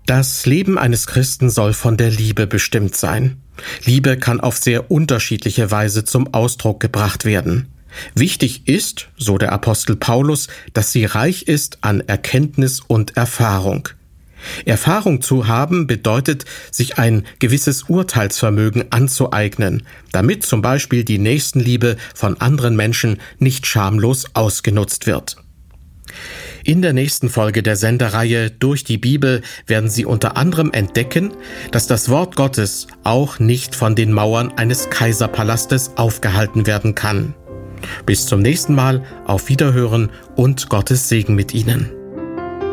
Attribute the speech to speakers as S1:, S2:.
S1: Das Leben eines Christen soll von der Liebe bestimmt sein. Liebe kann auf sehr unterschiedliche Weise zum Ausdruck gebracht werden. Wichtig ist, so der Apostel Paulus, dass sie reich ist an Erkenntnis und Erfahrung. Erfahrung zu haben bedeutet, sich ein gewisses Urteilsvermögen anzueignen, damit zum Beispiel die Nächstenliebe von anderen Menschen nicht schamlos ausgenutzt wird. In der nächsten Folge der Sendereihe Durch die Bibel werden Sie unter anderem entdecken, dass das Wort Gottes auch nicht von den Mauern eines Kaiserpalastes aufgehalten werden kann. Bis zum nächsten Mal, auf Wiederhören und Gottes Segen mit Ihnen.